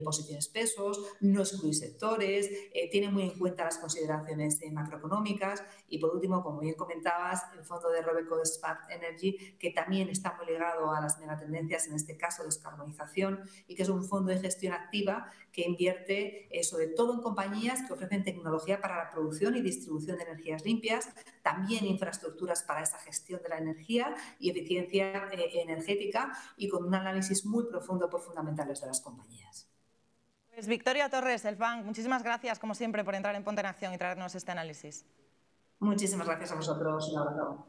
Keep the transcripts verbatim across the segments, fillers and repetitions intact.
posiciones pesos, no excluir sectores, eh, tiene muy en cuenta las consideraciones eh, macroeconómicas y, por último, como bien comentabas, el fondo de Robeco Smart Energy, que también está muy ligado a las megatendencias, en este caso descarbonización, y que es un fondo de gestión activa que invierte eh, sobre todo en compañías que ofrecen tecnología para la producción y distribución de energías limpias, también infraestructuras para esa gestión de la energía y eficiencia eh, energética, y con un análisis muy profundo por fundamentales de las compañías. Pues Victoria Torres, del Bank, muchísimas gracias, como siempre, por entrar en Ponte en Acción y traernos este análisis. Muchísimas gracias a vosotros. Un abrazo.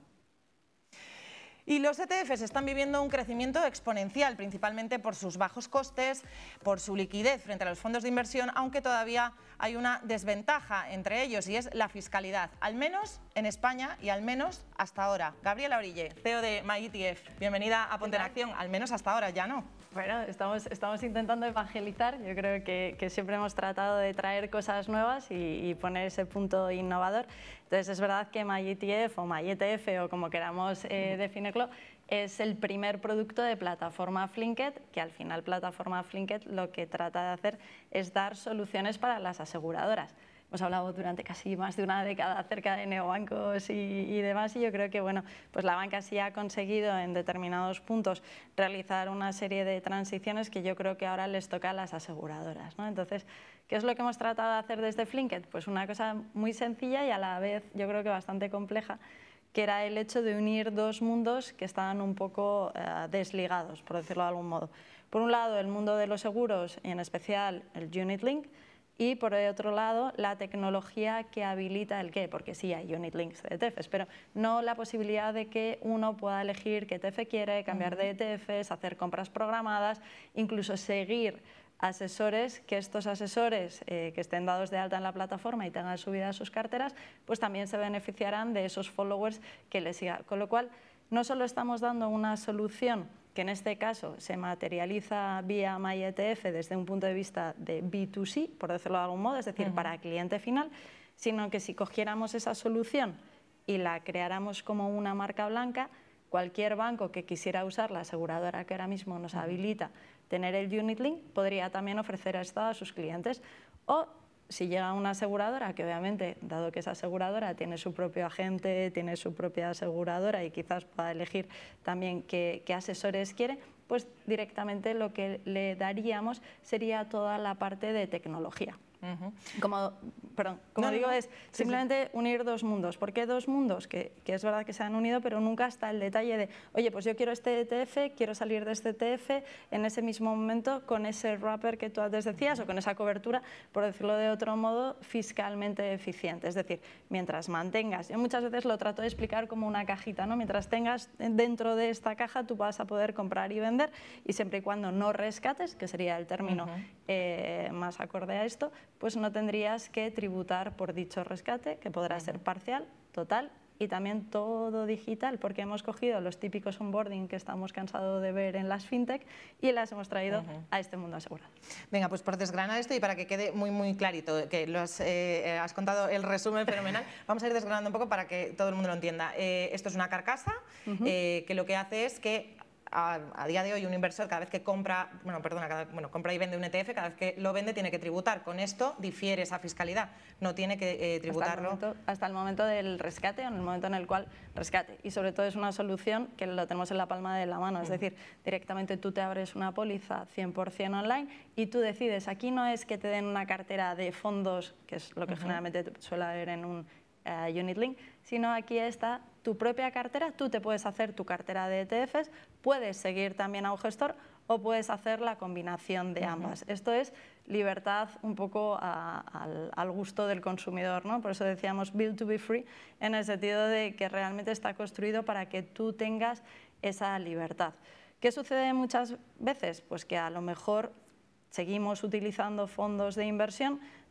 Y los E T Fs están viviendo un crecimiento exponencial, principalmente por sus bajos costes, por su liquidez frente a los fondos de inversión, aunque todavía hay una desventaja entre ellos y es la fiscalidad, al menos en España y al menos hasta ahora. Gabriela Orille, C E O de MyETF, bienvenida a Ponte en Acción, al menos hasta ahora, ya no. Bueno, estamos, estamos intentando evangelizar, yo creo que, que siempre hemos tratado de traer cosas nuevas y, y poner ese punto innovador. Entonces es verdad que MyETF o MyETF o como queramos eh, definirlo, es el primer producto de plataforma Flinked, que al final plataforma Flinked lo que trata de hacer es dar soluciones para las aseguradoras. Hemos hablado durante casi más de una década acerca de neobancos y, y demás, y yo creo que bueno, pues la banca sí ha conseguido en determinados puntos realizar una serie de transiciones que yo creo que ahora les toca a las aseguradoras, ¿no? Entonces, ¿qué es lo que hemos tratado de hacer desde Flinked? Pues una cosa muy sencilla y a la vez yo creo que bastante compleja, que era el hecho de unir dos mundos que estaban un poco eh, desligados, por decirlo de algún modo. Por un lado, el mundo de los seguros, y en especial el Unit Link, y por el otro lado, la tecnología que habilita el qué, porque sí hay unit links de E T Fs, pero no la posibilidad de que uno pueda elegir qué E T F quiere, cambiar de E T Fs, hacer compras programadas, incluso seguir asesores, que estos asesores eh, que estén dados de alta en la plataforma y tengan subidas sus carteras, pues también se beneficiarán de esos followers que les sigan. Con lo cual, no solo estamos dando una solución que en este caso se materializa vía MyETF desde un punto de vista de B dos C, por decirlo de algún modo, es decir, uh-huh. para cliente final, sino que si cogiéramos esa solución y la creáramos como una marca blanca, cualquier banco que quisiera usar la aseguradora que ahora mismo nos uh-huh. habilita tener el Unit Link, podría también ofrecer esto a sus clientes. O si llega una aseguradora, que obviamente, dado que esa aseguradora tiene su propio agente, tiene su propia aseguradora y quizás pueda elegir también qué, qué asesores quiere, pues directamente lo que le daríamos sería toda la parte de tecnología. Uh-huh. Como, perdón, como no, digo, no. es simplemente sí, sí. unir dos mundos. ¿Por qué dos mundos? Que, que es verdad que se han unido, pero nunca está el detalle de, oye, pues yo quiero este E T F, quiero salir de este E T F en ese mismo momento con ese wrapper que tú antes decías o con esa cobertura, por decirlo de otro modo, fiscalmente eficiente. Es decir, mientras mantengas, yo muchas veces lo trato de explicar como una cajita, ¿no? Mientras tengas dentro de esta caja tú vas a poder comprar y vender y siempre y cuando no rescates, que sería el término uh-huh. eh, más acorde a esto, pues no tendrías que tributar por dicho rescate, que podrá ser parcial, total y también todo digital, porque hemos cogido los típicos onboarding que estamos cansados de ver en las fintech y las hemos traído uh-huh. a este mundo asegurado. Venga, pues por desgranar esto y para que quede muy muy clarito, que lo has, eh, has contado el resumen fenomenal, vamos a ir desgranando un poco para que todo el mundo lo entienda. Eh, esto es una carcasa uh-huh. eh, que lo que hace es que A, a día de hoy un inversor cada vez que compra, bueno, perdona, cada, bueno, compra y vende un E T F, cada vez que lo vende tiene que tributar. Con esto difiere esa fiscalidad, no tiene que eh, tributarlo. Hasta el, momento, hasta el momento del rescate, o en el momento en el cual rescate. Y sobre todo es una solución que lo tenemos en la palma de la mano, es decir, directamente tú te abres una póliza cien por cien online y tú decides, aquí no es que te den una cartera de fondos, que es lo que uh-huh. generalmente suele haber en un uh, Unit Link, sino aquí está tu propia cartera, tú te puedes hacer tu cartera de E T Fs, puedes seguir también a un gestor o puedes hacer la combinación de ambas. Uh-huh. Esto es libertad un poco a, al, al gusto del consumidor, ¿no? Por eso decíamos build to be free, en el sentido de que realmente está construido para que tú tengas esa libertad. ¿Qué sucede muchas veces? Pues que a lo mejor seguimos utilizando fondos de inversión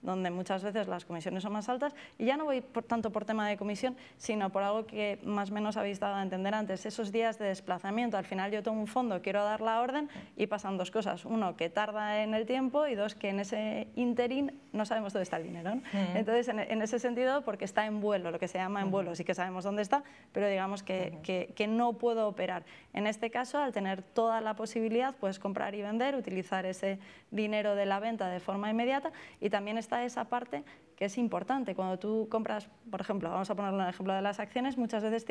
donde muchas veces las comisiones son más altas, y ya no voy por, tanto por tema de comisión, sino por algo que más o menos habéis dado a entender antes, esos días de desplazamiento. Al final yo tengo un fondo, quiero dar la orden y pasan dos cosas, uno, que tarda en el tiempo, y dos, que en ese interín no sabemos dónde está el dinero, ¿no? Uh-huh. Entonces, en, en ese sentido, porque está en vuelo, lo que se llama en uh-huh. vuelo, sí que sabemos dónde está, pero digamos que, uh-huh. que, que no puedo operar. En este caso, al tener toda la posibilidad, puedes comprar y vender, utilizar ese dinero de la venta de forma inmediata, y también está esa parte que es importante. Cuando tú compras, por ejemplo, vamos a ponerle un ejemplo de las acciones, muchas veces